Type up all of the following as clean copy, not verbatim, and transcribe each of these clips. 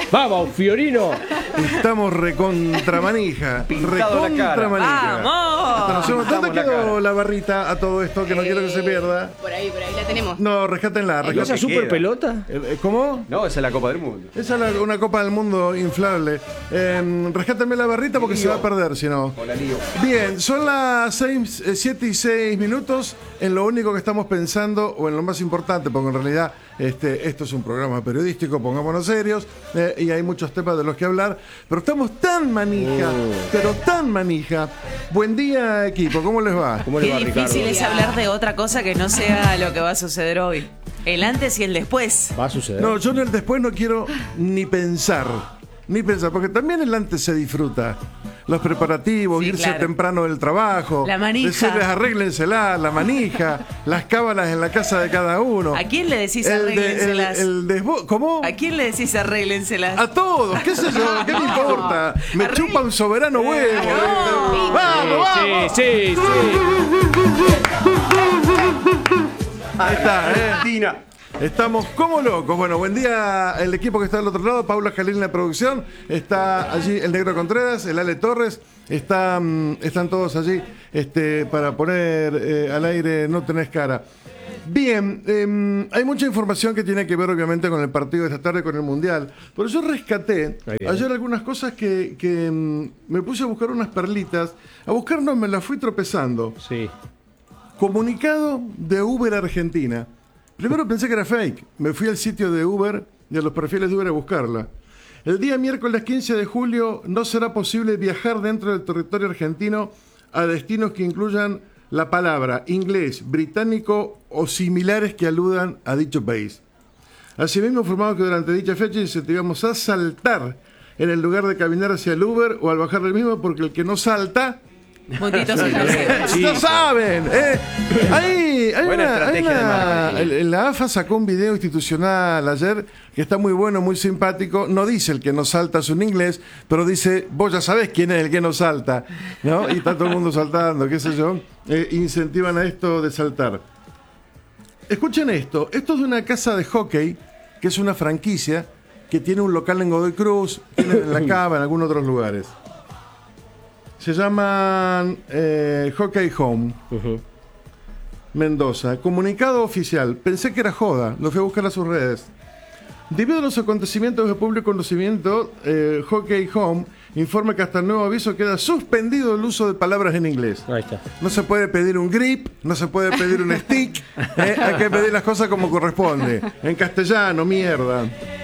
Vamos, Fiorino. Estamos recontramanija. Pintado la cara. ¡Vamos! ¿Dónde quedó la barrita a todo esto que no quiero que se pierda? Por ahí la tenemos. No, rescátenla. ¿Y esa que super queda. pelota? ¿Cómo? No, esa es la Copa del Mundo. Esa es una Copa del Mundo inflable. Rescátenme la barrita porque se va a perder si no. O la lío. Bien, son las 7 y 6 minutos en lo único que estamos pensando, o en lo más importante, porque en realidad esto es un programa periodístico, pongámonos serios, y hay muchos temas de los que hablar, pero estamos tan manija, pero tan manija. Buen día, equipo, ¿cómo les va? ¿Cómo le Qué va, difícil Ricardo? es hablar de otra cosa que no sea lo que va a suceder hoy. El antes y el después. Va a suceder. No, yo en el después no quiero ni pensar, porque también el antes se disfruta. Los preparativos, Sí, irse claro. temprano del trabajo, La manija. decirles arréglensela, la manija, las cábalas en la casa de cada uno. ¿A quién le decís arréglenselas? ¿Cómo? ¿A quién le decís arréglenselas? A todos, qué sé yo, qué me importa. Me chupa un soberano huevo. no. ¡Vamos, vamos! Sí. Ahí está, Argentina. Estamos como locos. Bueno, buen día el equipo que está del otro lado. Paula Jalín en la producción. Está allí el Negro Contreras, el Ale Torres. Están todos allí para poner al aire No Tenés Cara. Bien, hay mucha información que tiene que ver obviamente con el partido de esta tarde, con el Mundial. Pero yo rescaté ayer algunas cosas que me puse a buscar unas perlitas. A buscar no, me las fui tropezando. Sí. Comunicado de Uber Argentina. Primero pensé que era fake. Me fui al sitio de Uber y a los perfiles de Uber a buscarla. El día miércoles 15 de julio no será posible viajar dentro del territorio argentino a destinos que incluyan la palabra inglés, británico o similares que aludan a dicho país. Asimismo, informamos que durante dicha fecha incentivamos a saltar en el lugar de caminar hacia el Uber o al bajar del mismo, porque el que no salta... Puntitos en el ¡No saben! Hay Buena una, estrategia de marketing. la AFA sacó un video institucional ayer que está muy bueno, muy simpático. No dice el que no salta es un inglés, pero dice, vos ya sabés quién es el que no salta, ¿no? Y está todo el mundo saltando, qué sé yo. Incentivan a esto de saltar. Escuchen esto. Esto es de una casa de hockey, que es una franquicia, que tiene un local en Godoy Cruz, tiene en La Cava, en algunos otros lugares. Se llaman Hockey Home. Mendoza. Comunicado oficial. Pensé que era joda. Lo fui a buscar a sus redes. Debido a los acontecimientos de público conocimiento, Hockey Home informa que hasta el nuevo aviso queda suspendido el uso de palabras en inglés. Ahí está. No se puede pedir un grip, no se puede pedir un stick. Hay que pedir las cosas como corresponde. En castellano, mierda.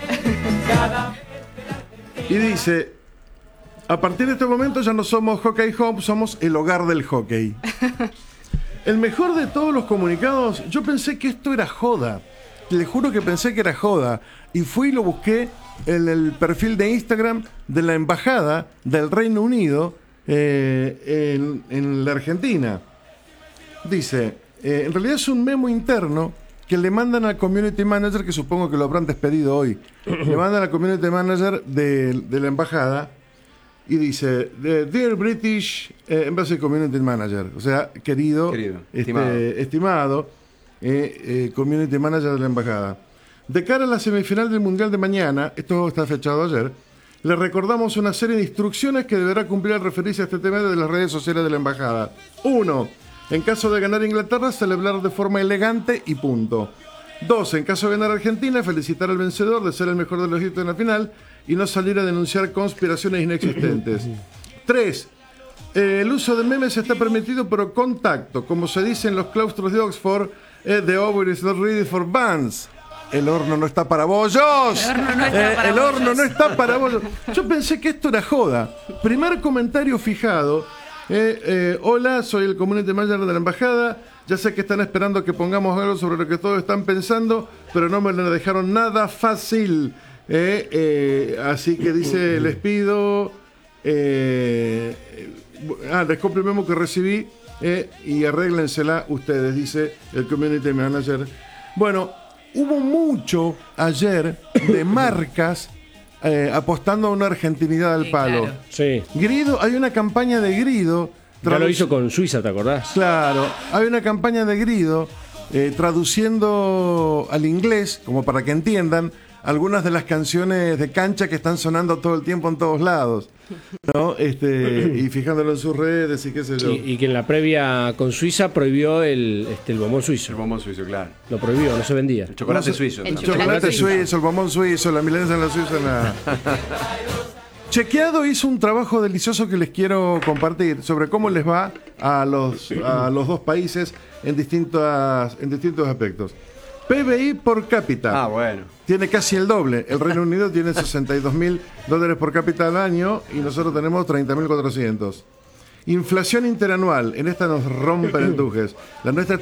Y dice... A partir de este momento ya no somos Hockey Home, somos el hogar del hockey. El mejor de todos los comunicados, yo pensé que esto era joda. Le juro que pensé que era joda. Y fui y lo busqué en el perfil de Instagram de la Embajada del Reino Unido en la Argentina. Dice, en realidad es un memo interno que le mandan al community manager, que supongo que lo habrán despedido hoy. Le mandan al community manager de la Embajada. Y dice, Dear British Embassy Community Manager, o sea, querido estimado Community Manager de la Embajada. De cara a la semifinal del Mundial de mañana, esto está fechado ayer, le recordamos una serie de instrucciones que deberá cumplir al referirse a este tema de las redes sociales de la Embajada. 1. En caso de ganar Inglaterra, celebrar de forma elegante y punto. 2. En caso de ganar Argentina, felicitar al vencedor de ser el mejor de los hits en la final y no salir a denunciar conspiraciones inexistentes. 3. El uso de memes está permitido, pero con tacto. Como se dice en los claustros de Oxford, the oven is not ready for buns. El horno no está para bollos. El horno no está para bollos. Yo pensé que esto era joda. Primer comentario fijado. Hola, soy el community manager de la Embajada. Ya sé que están esperando que pongamos algo sobre lo que todos están pensando, pero no me lo dejaron nada fácil. Así que dice, les pido... les compro el memo que recibí y arréglensela ustedes, dice el community manager. Bueno, hubo mucho ayer de marcas apostando a una argentinidad al palo. Claro. Sí. Grido, hay una campaña de Grido. Ya lo hizo con Suiza, ¿te acordás? Claro, hay una campaña de Grido traduciendo al inglés, como para que entiendan, algunas de las canciones de cancha que están sonando todo el tiempo en todos lados, ¿no? Y fijándolo en sus redes y qué sé yo. Y que en la previa con Suiza prohibió el bombón suizo. El bombón suizo, claro. Lo prohibió, no se vendía. El chocolate suizo. el también. Chocolate suizo, el bombón suizo, la milanesa en la suiza, nada. Chequeado hizo un trabajo delicioso que les quiero compartir sobre cómo les va a los dos países en distintos aspectos. PBI por cápita. Ah, bueno. Tiene casi el doble. El Reino Unido tiene $62.000 por cápita al año y nosotros tenemos 30.400. Inflación interanual. En esta nos rompen el tujes. La nuestra es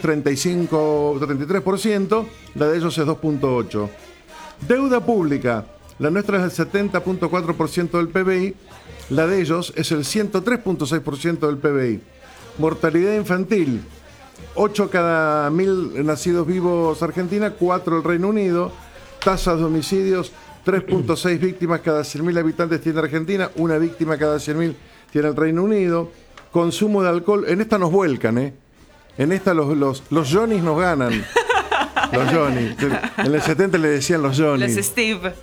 33%, la de ellos es 2.8%. Deuda pública. La nuestra es el 70.4% del PBI, la de ellos es el 103.6% del PBI. Mortalidad infantil. 8 cada 1.000 nacidos vivos Argentina, 4 el Reino Unido. Tasas de homicidios, 3.6 víctimas cada 100.000 habitantes tiene Argentina, 1 víctima cada 100.000 tiene el Reino Unido. Consumo de alcohol, en esta nos vuelcan, ¿eh? En esta los Johnnies nos ganan. Los Johnnies. En el 70 le decían los Johnnies. Los Steve.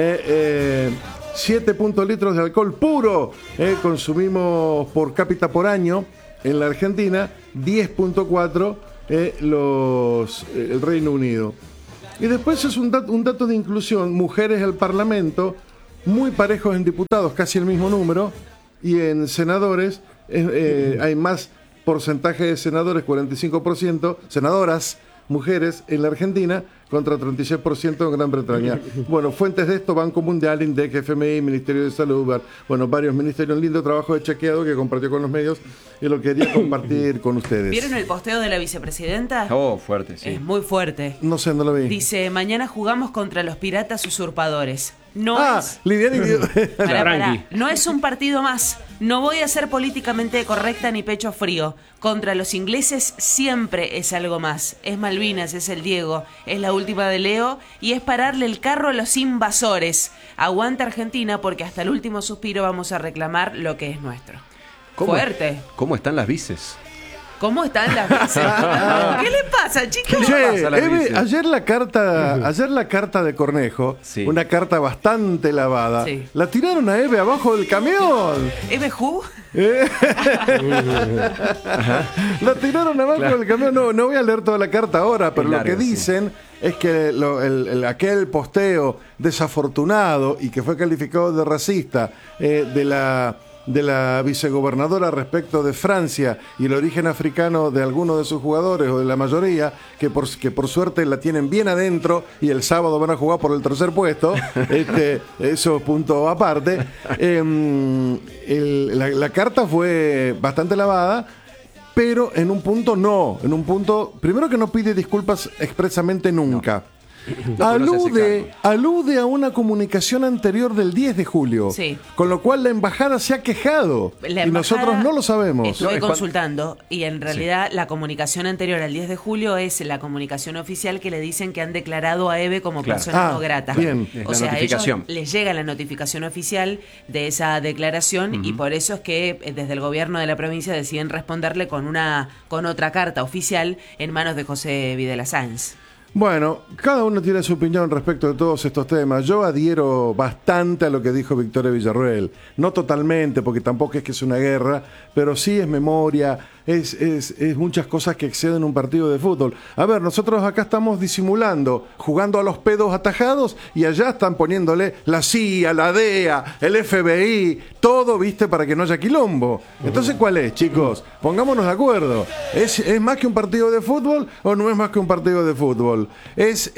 7 litros de alcohol puro consumimos por cápita por año en la Argentina, 10.4 el Reino Unido. Y después es un dato de inclusión: mujeres del Parlamento, muy parejos en diputados, casi el mismo número, y en senadores hay más porcentaje de senadores, 45%, senadoras mujeres en la Argentina contra 36% en Gran Bretaña. Bueno, fuentes de esto: Banco Mundial, INDEC, FMI, Ministerio de Salud, bueno, varios ministerios. Un lindo trabajo de chequeado que compartió con los medios y lo quería compartir con ustedes. ¿Vieron el posteo de la vicepresidenta? Oh, fuerte, sí. Es muy fuerte. No sé, no lo vi. Dice: mañana jugamos contra los piratas usurpadores. No es... Lidiana y... Pará. No es un partido más. No voy a ser políticamente correcta ni pecho frío. Contra los ingleses siempre es algo más. Es Malvinas, es el Diego, es la última de Leo y es pararle el carro a los invasores. Aguanta Argentina, porque hasta el último suspiro vamos a reclamar lo que es nuestro. Fuerte. ¿Cómo están las vices? ¿Cómo están las vices? ¿Qué le pasa, chicos? Che, pasa a las Eve, bicis? ayer la carta de Cornejo, Sí. una carta bastante lavada, Sí. la tiraron a Eve abajo del camión. ¿Eve Who? La tiraron abajo del camión. No voy a leer toda la carta ahora, pero Es lo que larga, sí. dicen es que aquel posteo desafortunado y que fue calificado de racista de la vicegobernadora respecto de Francia y el origen africano de algunos de sus jugadores o de la mayoría, que por suerte la tienen bien adentro y el sábado van a jugar por el tercer puesto, eso punto aparte. La carta fue bastante lavada, pero en un punto primero que no pide disculpas expresamente nunca. No se hace Alude a una comunicación anterior del 10 de julio, Sí. con lo cual la embajada se ha quejado La y nosotros embajada no lo sabemos. Estuve No, es consultando y en realidad la comunicación anterior al 10 de julio es la comunicación oficial que le dicen que han declarado a Eve como Claro. persona Ah, no grata. bien. Es O la sea, a notificación. ellos les llega la notificación oficial de esa declaración y por eso es que desde el gobierno de la provincia deciden responderle con otra carta oficial en manos de José Videla Sáenz. Bueno, cada uno tiene su opinión respecto de todos estos temas. Yo adhiero bastante a lo que dijo Victoria Villarroel. No totalmente, porque tampoco es que es una guerra, pero sí es memoria, es muchas cosas que exceden un partido de fútbol. A ver, nosotros acá estamos disimulando, jugando a los pedos atajados, y allá están poniéndole la CIA, la DEA, el FBI, todo, viste, para que no haya quilombo. Entonces, ¿cuál es, chicos? Pongámonos de acuerdo. ¿Es más que un partido de fútbol o no es más que un partido de fútbol? Es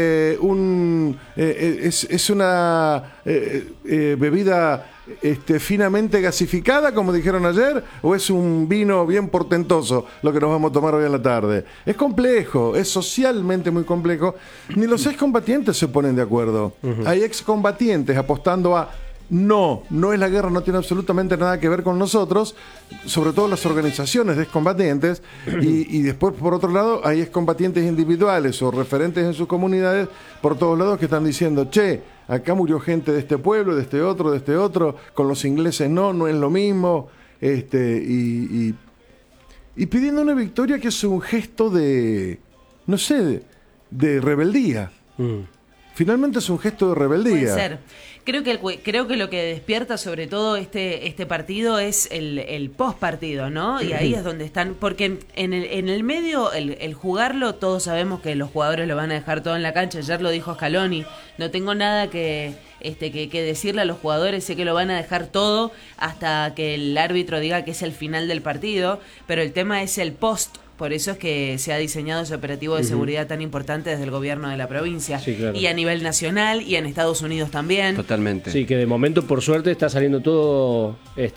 una bebida finamente gasificada, como dijeron ayer, o es un vino bien portentoso lo que nos vamos a tomar hoy en la tarde. Es complejo, es socialmente muy complejo. Ni los excombatientes se ponen de acuerdo. Hay excombatientes apostando a no es la guerra, no tiene absolutamente nada que ver con nosotros, sobre todo las organizaciones de excombatientes, y después, por otro lado, hay excombatientes individuales o referentes en sus comunidades por todos lados que están diciendo: che, acá murió gente de este pueblo, de este otro, con los ingleses no es lo mismo, y pidiendo una victoria que es un gesto de, no sé, de rebeldía. finalmente es un gesto de rebeldía. Puede ser. Creo que lo que despierta sobre todo este partido es el post partido, ¿no? Y ahí es donde están, porque en el medio, el jugarlo, todos sabemos que los jugadores lo van a dejar todo en la cancha. Ayer lo dijo Scaloni, no tengo nada que decirle a los jugadores, sé que lo van a dejar todo hasta que el árbitro diga que es el final del partido, pero el tema es el post. Por eso es que se ha diseñado ese operativo de seguridad tan importante desde el gobierno de la provincia. Sí, claro. Y a nivel nacional y en Estados Unidos también. Totalmente. Sí, que de momento, por suerte, está saliendo todo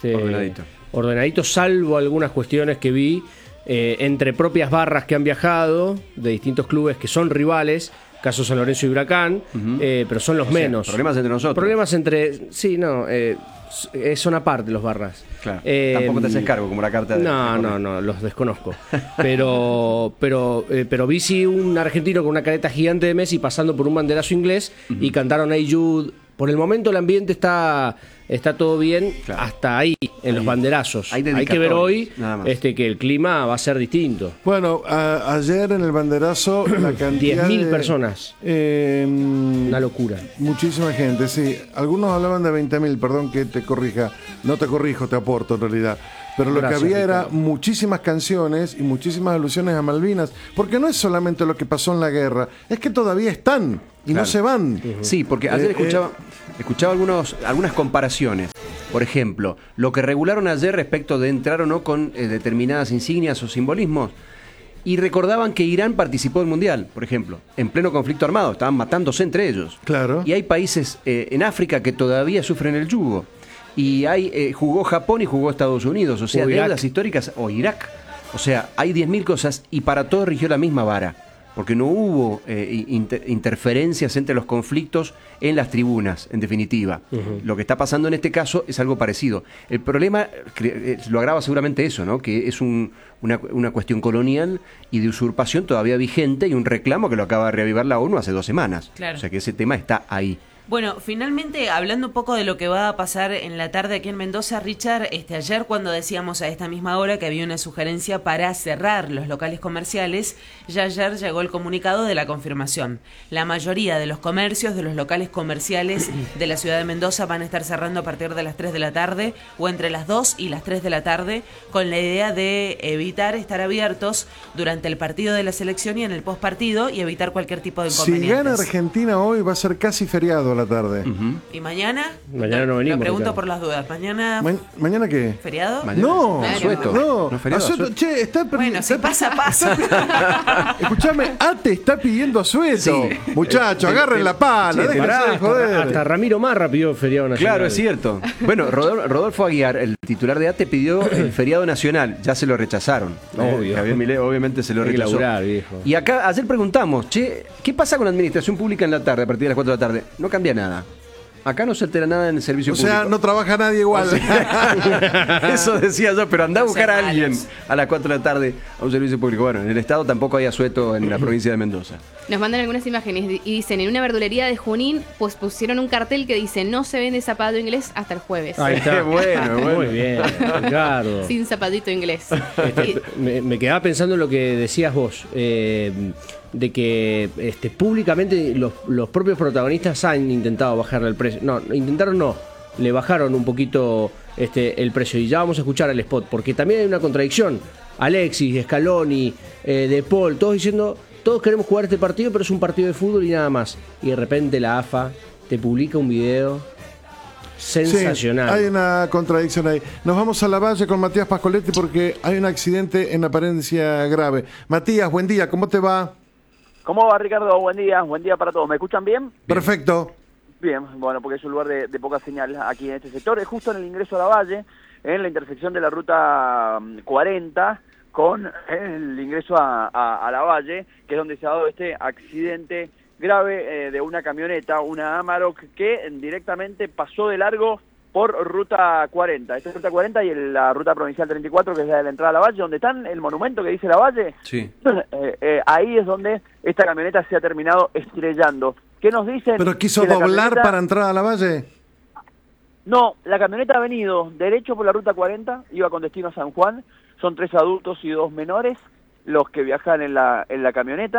ordenadito, salvo algunas cuestiones que vi entre propias barras que han viajado, de distintos clubes que son rivales, caso San Lorenzo y Huracán, pero son los menos. Problemas entre nosotros. Problemas entre... Sí, no... son aparte los barras. Claro. Tampoco te haces cargo como la carta de... No, los desconozco. Pero vi sí un argentino con una careta gigante de Messi pasando por un banderazo inglés y cantaron Hey Jude. Por el momento el ambiente está todo bien, claro, hasta ahí, en los banderazos. Hay que ver hoy que el clima va a ser distinto. Bueno, ayer en el banderazo la cantidad 10.000 personas. Una locura. Muchísima gente, sí. Algunos hablaban de 20.000, perdón que te corrija. No te corrijo, te aporto en realidad. Pero lo que había era muchísimas canciones y muchísimas alusiones a Malvinas, porque no es solamente lo que pasó en la guerra, es que todavía están y no se van. Sí, porque ayer escuchaba algunas comparaciones. Por ejemplo, lo que regularon ayer respecto de entrar o no con determinadas insignias o simbolismos, y recordaban que Irán participó del Mundial, por ejemplo, en pleno conflicto armado, estaban matándose entre ellos. Claro. Y hay países en África que todavía sufren el yugo. Y jugó Japón y jugó Estados Unidos, o sea, deudas históricas, o Irak. O sea, hay 10.000 cosas y para todos rigió la misma vara, porque no hubo interferencias entre los conflictos en las tribunas, en definitiva. Lo que está pasando en este caso es algo parecido. El problema lo agrava seguramente eso, ¿no? Que es una cuestión colonial y de usurpación todavía vigente y un reclamo que lo acaba de reavivar la ONU hace 2 semanas. Claro. O sea que ese tema está ahí. Bueno, finalmente, hablando un poco de lo que va a pasar en la tarde aquí en Mendoza, Richard, ayer cuando decíamos a esta misma hora que había una sugerencia para cerrar los locales comerciales, ya ayer llegó el comunicado de la confirmación. La mayoría de los comercios, de los locales comerciales de la ciudad de Mendoza van a estar cerrando a partir de las 3 de la tarde o entre las 2 y las 3 de la tarde, con la idea de evitar estar abiertos durante el partido de la selección y en el postpartido y evitar cualquier tipo de inconvenientes. Si gana Argentina hoy va a ser casi feriado la tarde. ¿Y mañana? Mañana no venimos. Lo pregunto por las dudas. ¿Mañana? ¿Mañana qué? ¿Feriado? Mañana No, asueto. No, feriado, asueto. Che, está bueno, si pasa. Escuchame, Ate está pidiendo asueto. Muchachos, agarren la pala. Déjense de joder. Hasta Ramiro Marra pidió feriado nacional. Claro, es cierto. Bueno, Rodolfo Aguiar, el titular de ATE, pidió el feriado nacional. Ya se lo rechazaron. Obvio. Javier Milei obviamente se lo Hay que rechazó. laburar, viejo. Y acá ayer preguntamos, ¿qué pasa con la administración pública en la tarde, a partir de las 4 de la tarde? No cambia nada. Acá no se altera nada en el servicio público. O sea, no trabaja nadie igual. Eso decía yo, pero andá a buscar a Sean alguien malos. a las 4 de la tarde a un servicio público. Bueno, en el Estado tampoco hay asueto en la provincia de Mendoza. Nos mandan algunas imágenes y dicen, en una verdulería de Junín, pues pusieron un cartel que dice, no se vende zapato inglés hasta el jueves. Ahí está. Bueno. Muy bien, Ricardo. Sin zapatito inglés. Me quedaba pensando en lo que decías vos, de que públicamente los propios protagonistas han intentado bajarle el precio. No, intentaron no, le bajaron un poquito el precio. Y ya vamos a escuchar el spot, porque también hay una contradicción. Alexis, Scaloni, De Paul, todos diciendo, todos queremos jugar este partido, pero es un partido de fútbol y nada más. Y de repente la AFA te publica un video sensacional. Sí, hay una contradicción ahí. Nos vamos a la Valle con Matías Pascoletti porque hay un accidente en apariencia grave. Matías, buen día, ¿cómo te va? ¿Cómo va, Ricardo? Buen día para todos. ¿Me escuchan bien? Perfecto. Bien, bueno, porque es un lugar de poca señal aquí en este sector. Es justo en el ingreso a la Valle, en la intersección de la ruta 40 con el ingreso a la Valle, que es donde se ha dado este accidente grave de una camioneta, una Amarok, que directamente pasó de largo por ruta 40. Esta es ruta 40 y la ruta provincial 34, que es la de la entrada a la Valle, donde está el monumento que dice la Valle. Sí. Ahí es donde esta camioneta se ha terminado estrellando. ¿Qué nos dicen? ¿Pero quiso Que la doblar camioneta... para entrar a la Valle? No, la camioneta ha venido derecho por la ruta 40, iba con destino a San Juan. Son 3 adultos y 2 menores los que viajan en la camioneta,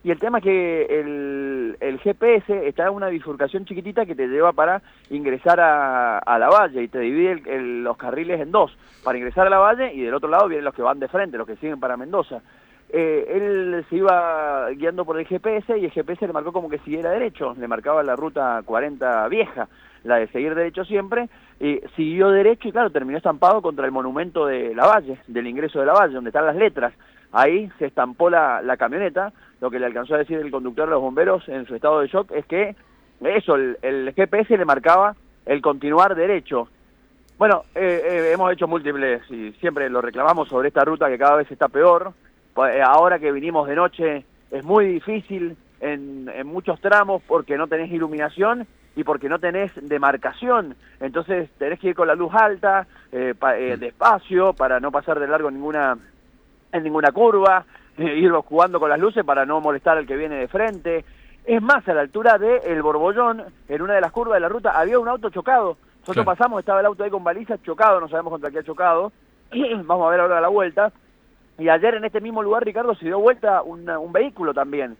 y el tema es que el GPS está en una bifurcación chiquitita que te lleva para ingresar a la Valle y te divide los carriles en dos, para ingresar a la Valle y del otro lado vienen los que van de frente, los que siguen para Mendoza. Él se iba guiando por el GPS y el GPS le marcó como que siguiera derecho, le marcaba la ruta 40 vieja, la de seguir derecho siempre, y siguió derecho y claro, terminó estampado contra el monumento de la Valle, del ingreso de la Valle, donde están las letras. Ahí se estampó la camioneta. Lo que le alcanzó a decir el conductor de los bomberos en su estado de shock es que eso, el GPS le marcaba el continuar derecho. Bueno, hemos hecho múltiples y siempre lo reclamamos sobre esta ruta que cada vez está peor. Ahora que vinimos de noche es muy difícil en muchos tramos porque no tenés iluminación y porque no tenés demarcación, entonces tenés que ir con la luz alta, despacio, para no pasar de largo en ninguna curva, ir jugando con las luces para no molestar al que viene de frente. Es más, a la altura de El Borbollón, en una de las curvas de la ruta, había un auto chocado. Nosotros pasamos, estaba el auto ahí con balizas chocado, no sabemos contra qué ha chocado. Vamos a ver ahora la vuelta. Y ayer en este mismo lugar, Ricardo, se dio vuelta un vehículo también.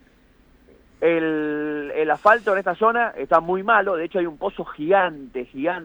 El asfalto en esta zona está muy malo, de hecho hay un pozo gigante,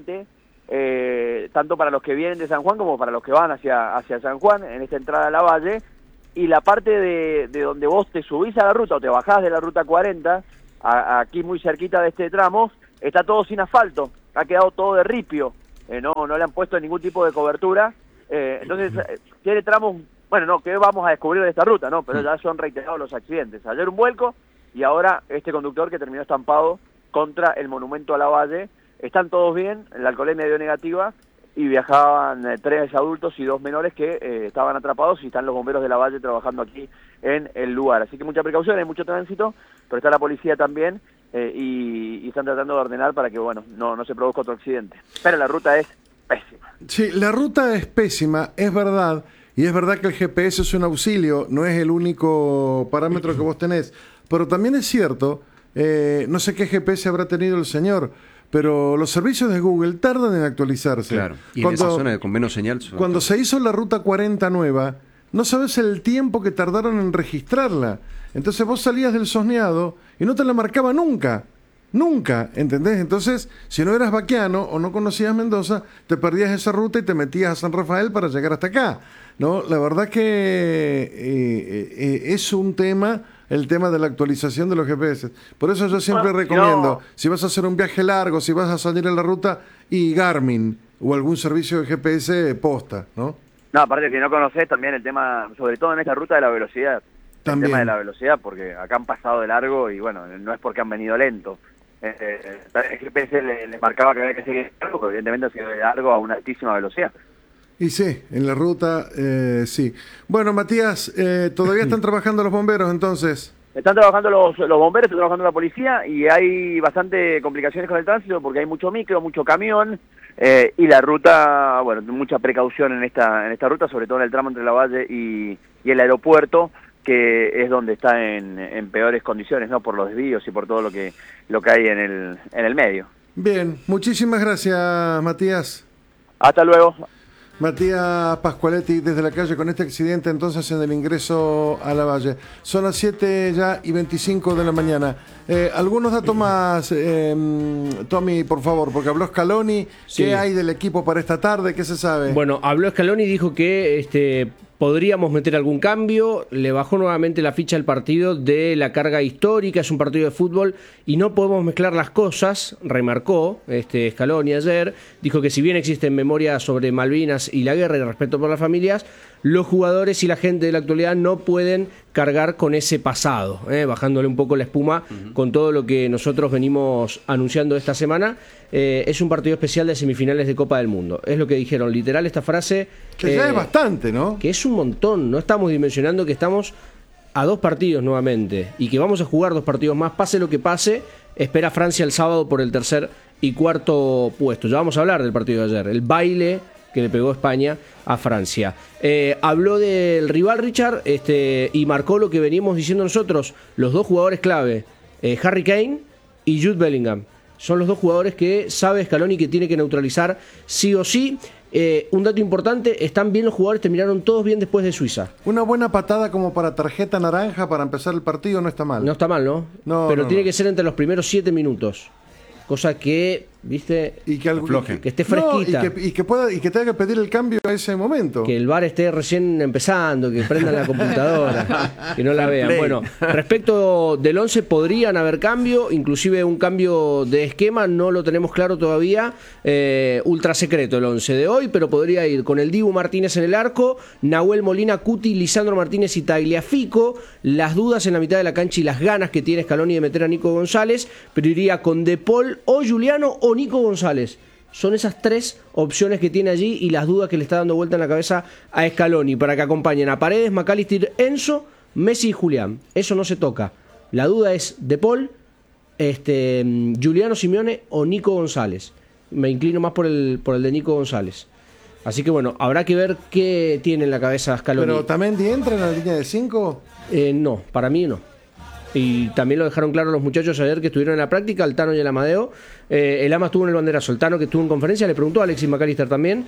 tanto para los que vienen de San Juan como para los que van hacia San Juan, en esta entrada a la Valle, y la parte de donde vos te subís a la ruta o te bajás de la ruta 40, aquí muy cerquita de este tramo, está todo sin asfalto, ha quedado todo de ripio, no le han puesto ningún tipo de cobertura, entonces tiene tramos, bueno, no, que vamos a descubrir de esta ruta, ¿no? Pero ya son reiterados los accidentes. Ayer un vuelco y ahora este conductor que terminó estampado contra el monumento a la Valle. Están todos bien, la alcoholemia dio negativa y viajaban 3 adultos y 2 menores que estaban atrapados y están los bomberos de la Valle trabajando aquí en el lugar. Así que mucha precaución, hay mucho tránsito, pero está la policía también y están tratando de ordenar para que, bueno, no se produzca otro accidente. Pero la ruta es pésima. Sí, la ruta es pésima, es verdad. Y es verdad que el GPS es un auxilio, no es el único parámetro que vos tenés. Pero también es cierto, no sé qué GPS habrá tenido el señor, pero los servicios de Google tardan en actualizarse. Claro, y en esa zona con menos señal. Cuando se hizo la ruta 40 nueva, no sabes el tiempo que tardaron en registrarla. Entonces vos salías del Sosneado y no te la marcaba nunca. Nunca, ¿entendés? Entonces, si no eras vaquiano o no conocías Mendoza, te perdías esa ruta y te metías a San Rafael para llegar hasta acá, ¿no? La verdad que es un tema, el tema de la actualización de los GPS. Por eso yo siempre recomiendo, si vas a hacer un viaje largo, si vas a salir en la ruta, y Garmin o algún servicio de GPS posta, ¿no? No, aparte si no conoces también el tema, sobre todo en esta ruta de la velocidad. También. El tema de la velocidad, porque acá han pasado de largo y bueno, no es porque han venido lento. El GPS les marcaba que había que seguir largo, pero evidentemente ha sido de largo a una altísima velocidad. Y sí, en la ruta, sí. Bueno, Matías, ¿todavía están trabajando los bomberos entonces? Están trabajando los bomberos, está trabajando la policía y hay bastante complicaciones con el tránsito porque hay mucho micro, mucho camión y la ruta, bueno, mucha precaución en esta ruta, sobre todo en el tramo entre la Valle y el aeropuerto, que es donde está en peores condiciones, ¿no? Por los desvíos y por todo lo que hay en el medio. Bien, muchísimas gracias, Matías. Hasta luego. Matías Pascualetti desde la calle con este accidente entonces en el ingreso a la Valle. Son las 7 ya y 25 de la mañana. Algunos datos más, Tommy, por favor, porque habló Scaloni. Sí. ¿Qué hay del equipo para esta tarde? ¿Qué se sabe? Bueno, habló Scaloni y dijo que podríamos meter algún cambio, le bajó nuevamente la ficha al partido de la carga histórica, es un partido de fútbol y no podemos mezclar las cosas, remarcó Scaloni ayer, dijo que si bien existen memorias sobre Malvinas y la guerra y el respeto por las familias, los jugadores y la gente de la actualidad no pueden cargar con ese pasado, bajándole un poco la espuma con todo lo que nosotros venimos anunciando esta semana. Es un partido especial de semifinales de Copa del Mundo, es lo que dijeron, literal esta frase. Que ya es bastante, ¿no? Que es un montón, no estamos dimensionando que estamos a 2 partidos nuevamente y que vamos a jugar 2 partidos más, pase lo que pase, espera Francia el sábado por el 3er y 4.º puesto. Ya vamos a hablar del partido de ayer, el baile que le pegó España a Francia. Habló del rival Richard y marcó lo que veníamos diciendo nosotros, los 2 jugadores clave, Harry Kane y Jude Bellingham. Son los dos jugadores que sabe Scaloni que tiene que neutralizar sí o sí. Un dato importante, están bien los jugadores, terminaron todos bien después de Suiza. Una buena patada como para tarjeta naranja para empezar el partido no está mal. No está mal, ¿no? Pero tiene que ser entre los primeros 7 minutos. Cosa que, viste, y que esté fresquita. No, y que tenga que pedir el cambio a ese momento. Que el VAR esté recién empezando, que prendan la computadora, que no la vean. Bueno, respecto del 11 podrían haber cambio, inclusive un cambio de esquema, no lo tenemos claro todavía. Ultra secreto el 11 de hoy, pero podría ir con el Dibu Martínez en el arco, Nahuel Molina, Cuti, Lisandro Martínez y Tagliafico. Las dudas en la mitad de la cancha y las ganas que tiene Scaloni de meter a Nico González, pero iría con De Paul o Juliano o Nico González. Son esas 3 opciones que tiene allí y las dudas que le está dando vuelta en la cabeza a Scaloni para que acompañen a Paredes, McAllister, Enzo, Messi y Julián. Eso no se toca. La duda es De Paul, Juliano Simeone o Nico González. Me inclino más por el de Nico González. Así que bueno, habrá que ver qué tiene en la cabeza Scaloni. ¿Pero Otamendi entra en la línea de 5? No, para mí no. Y también lo dejaron claro los muchachos ayer que estuvieron en la práctica, el Tano y el Amadeo. El Ama estuvo en el banderazo, el Tano que estuvo en conferencia, le preguntó a Alexis McAllister también,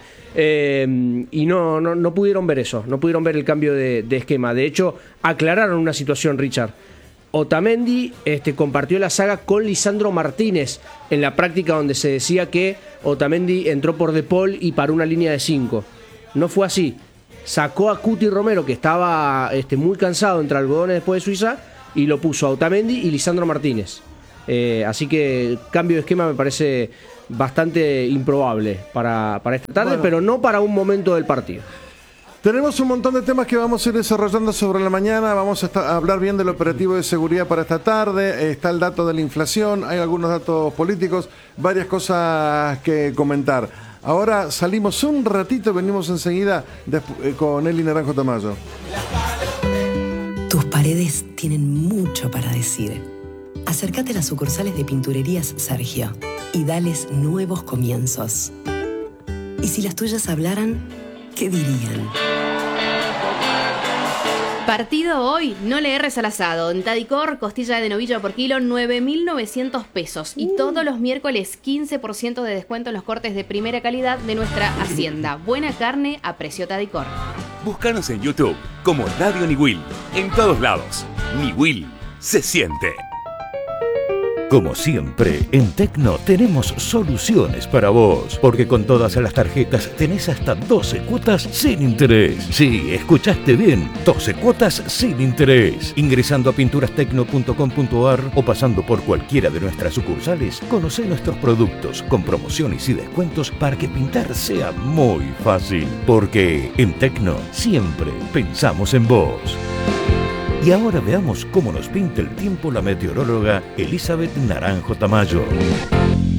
y no pudieron ver eso, no pudieron ver el cambio de esquema. De hecho, aclararon una situación, Richard. Otamendi compartió la saga con Lisandro Martínez en la práctica donde se decía que Otamendi entró por De Paul y paró una línea de 5. No fue así. Sacó a Cuti Romero, que estaba muy cansado entre algodones después de Suiza, y lo puso a Otamendi y Lisandro Martínez. Así que cambio de esquema me parece bastante improbable para esta tarde, pero no para un momento del partido. Tenemos un montón de temas que vamos a ir desarrollando sobre la mañana. Vamos a hablar bien del operativo de seguridad para esta tarde. Está el dato de la inflación, hay algunos datos políticos, varias cosas que comentar. Ahora salimos un ratito, venimos enseguida con Eli Naranjo Tamayo. Tus paredes tienen mucho para decir. Acércate a las sucursales de Pinturerías Sergio y dales nuevos comienzos. Y si las tuyas hablaran, ¿qué dirían? Partido hoy, no le erres al asado. En Tadicor, costilla de novillo por kilo, 9.900 pesos. Y todos los miércoles, 15% de descuento en los cortes de primera calidad de nuestra hacienda. Buena carne a precio Tadicor. Búscanos en YouTube como Radio Niwil. En todos lados. Niwil se siente. Como siempre, en Tecno tenemos soluciones para vos, porque con todas las tarjetas tenés hasta 12 cuotas sin interés. Sí, escuchaste bien, 12 cuotas sin interés. Ingresando a pinturastecno.com.ar o pasando por cualquiera de nuestras sucursales, conocé nuestros productos con promociones y descuentos para que pintar sea muy fácil. Porque en Tecno siempre pensamos en vos. Y ahora veamos cómo nos pinta el tiempo la meteoróloga Elizabeth Naranjo Tamayo.